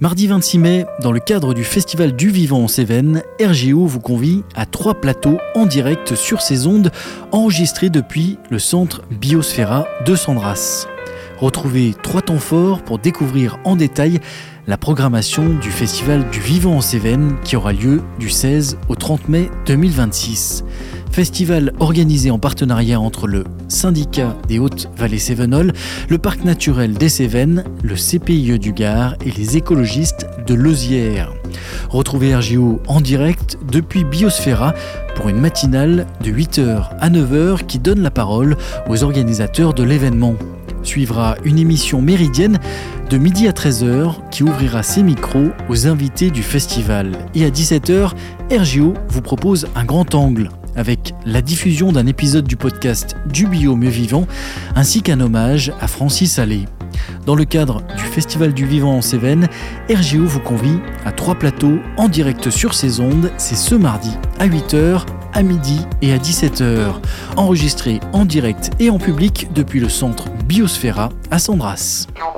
Mardi 26 mai, dans le cadre du Festival du Vivant en Cévennes, RGO vous convie à 3 plateaux en direct sur ses ondes, enregistrés depuis le centre Biosfera de Sandras. Retrouvez 3 temps forts pour découvrir en détail la programmation du Festival du Vivant en Cévennes qui aura lieu du 16 au 30 mai 2026. Festival organisé en partenariat entre le Syndicat des Hautes-Vallées Cévenols, le Parc naturel des Cévennes, le CPIE du Gard et les écologistes de Lauzière. Retrouvez RGO en direct depuis Biosfera pour une matinale de 8h à 9h qui donne la parole aux organisateurs de l'événement. Suivra une émission méridienne de midi à 13h qui ouvrira ses micros aux invités du festival. Et à 17h, RGO vous propose un grand angle avec la diffusion d'un épisode du podcast Du Bio Mieux Vivant ainsi qu'un hommage à Francis Allais. Dans le cadre du Festival du Vivant en Cévennes, RGO vous convie à 3 plateaux en direct sur ses ondes. C'est ce mardi à 8h, à midi et à 17h. Enregistrés en direct et en public depuis le centre Biosfera à Sandras.